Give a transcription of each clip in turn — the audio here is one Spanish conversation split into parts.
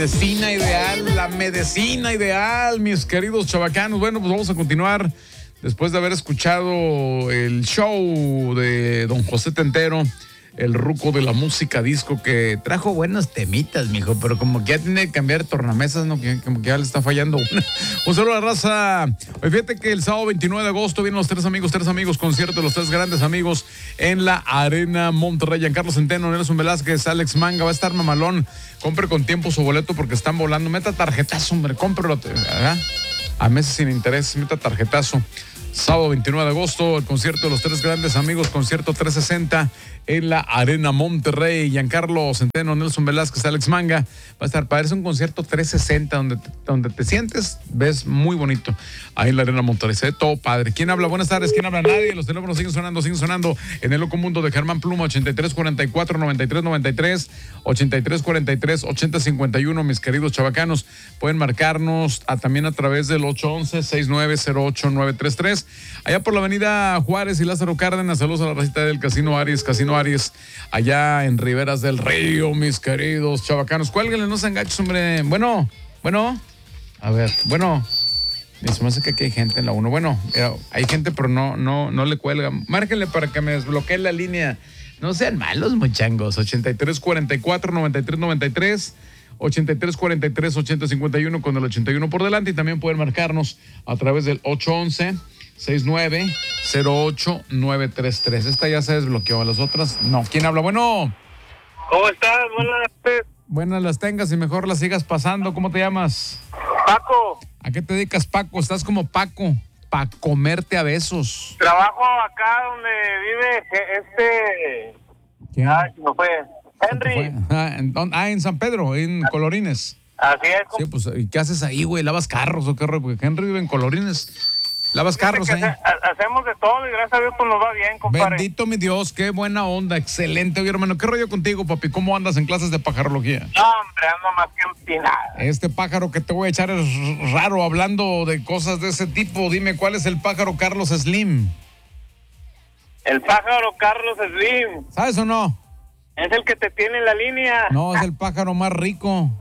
La medicina ideal, mis queridos chavacanos. Bueno, pues vamos a continuar después de haber escuchado el show de don José Tentero, el ruco de la música disco, que trajo buenos temitas, mijo, pero como que ya tiene que cambiar tornamesas, ¿no? Como que ya le está fallando una. Un saludo a la raza. Fíjate que el sábado 29 de agosto vienen los tres amigos, concierto de los tres grandes amigos en la Arena Monterrey. Giancarlo Centeno, Nelson Velázquez, Alex Manga. Va a estar mamalón. Compre con tiempo su boleto porque están volando. Meta tarjetazo, hombre, cómprelo, ¿verdad? A meses sin interés, meta tarjetazo. Sábado 29 de agosto, el concierto de los tres grandes amigos, concierto 360 en la Arena Monterrey. Giancarlo Centeno, Nelson Velázquez, Alex Manga. Va a estar, parece un concierto 360 donde te sientes, ves muy bonito ahí en la Arena Monterrey. Se ve todo padre. ¿Quién habla? Buenas tardes. ¿Quién habla? Nadie. Los teléfonos siguen sonando en el loco mundo de Germán Pluma, 8344-9393, 8343-8051. Mis queridos chavacanos, pueden marcarnos también a través del 811-6908-933. Allá por la avenida Juárez y Lázaro Cárdenas. Saludos a la racita del Casino Aries, allá en Riberas del Río, mis queridos chavacanos. Cuélguenle, no sean gachos, hombre. Bueno. A ver, bueno. Se me hace que aquí hay gente en la 1. Bueno, hay gente, pero no le cuelgan. Márquenle para que me desbloquee la línea. No sean malos, muchangos. 8344-9393. 8343-8051 con el 81 por delante. Y también pueden marcarnos a través del 811-6908-933. Esta ya se desbloqueó. Las otras no. ¿Quién habla? Bueno. ¿Cómo estás? Buenas tardes. Buenas las tengas y mejor las sigas pasando. ¿Cómo te llamas? Paco. ¿A qué te dedicas, Paco? Estás como Paco, pa' comerte a besos. Trabajo acá donde vive ¿Quién? No fue. Henry. En San Pedro, en Colorines. Así es. Sí, pues, ¿y qué haces ahí, güey? ¿Lavas carros o qué rollo? Porque Henry vive en Colorines. ¿Lavas carros ahí? Hacemos de todo y gracias a Dios pues nos va bien, compadre. Bendito mi Dios, qué buena onda, excelente, oye, hermano. ¿Qué rollo contigo, papi? ¿Cómo andas en clases de pajarología? No, hombre, ando más que empinado. Este pájaro que te voy a echar es raro, hablando de cosas de ese tipo. Dime, ¿cuál es el pájaro Carlos Slim? El pájaro Carlos Slim. ¿Sabes o no? Es el que te tiene en la línea. No, es el pájaro más rico.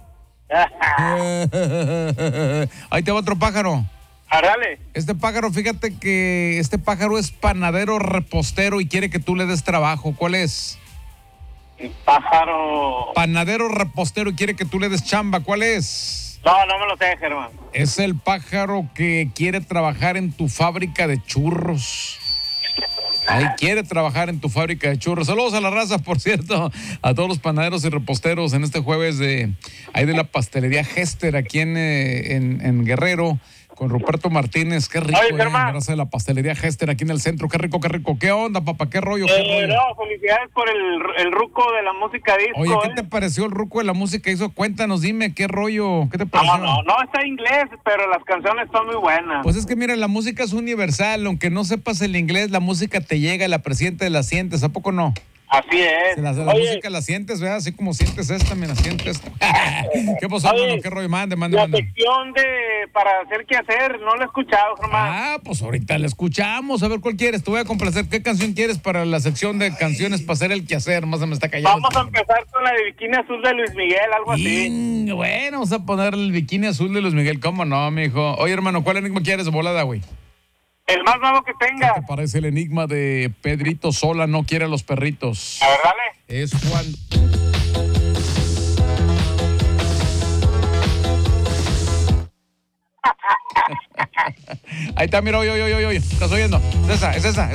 Ahí te va otro pájaro. Dale. Este pájaro, fíjate que este pájaro es panadero repostero y quiere que tú le des trabajo. ¿Cuál es? El pájaro. Panadero repostero y quiere que tú le des chamba. ¿Cuál es? No me lo sé, Germán. Es el pájaro que quiere trabajar en tu fábrica de churros. Ahí quiere trabajar en tu fábrica de churros. Saludos a la raza, por cierto, a todos los panaderos y reposteros en este jueves de la pastelería Hester aquí en Guerrero, con Ruperto Martínez. Qué rico, gracias a la pastelería Hester aquí en el centro. Qué rico. ¿Qué onda, papá? ¿Qué rollo? No, felicidades por el ruco de la música disco. Oye, ¿qué te pareció el ruco de la música disco? Cuéntanos, dime, ¿qué rollo? ¿Qué te pareció? No, está en inglés, pero las canciones son muy buenas. Pues es que mira, la música es universal. Aunque no sepas el inglés, la música te llega, la presiente la sientes. ¿A poco no? Así es. La música la sientes, ¿verdad? Así como sientes esta, mira, sientes esta. ¿Qué pasó, hermano? ¿Qué rollo? Mande. La sección para hacer qué hacer, no la he escuchado, Germán. Pues ahorita la escuchamos. A ver, ¿cuál quieres? Te voy a complacer. ¿Qué canción quieres para la sección de canciones para hacer el quehacer? Más se me está callando. Vamos a empezar con la de Bikini Azul de Luis Miguel, algo así. Bueno, vamos a poner el Bikini Azul de Luis Miguel. ¿Cómo no, mijo? Oye, hermano, ¿cuál enigma quieres de volada, güey? El más nuevo que tenga. ¿Qué te parece el enigma de Pedrito Sola no quiere a los perritos? A ver, dale. Es cuando... Ahí está, mira, oye. ¿Estás oyendo? Es esa.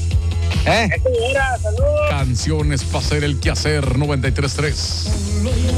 Señora, saludos. Canciones para hacer el quehacer 93.3.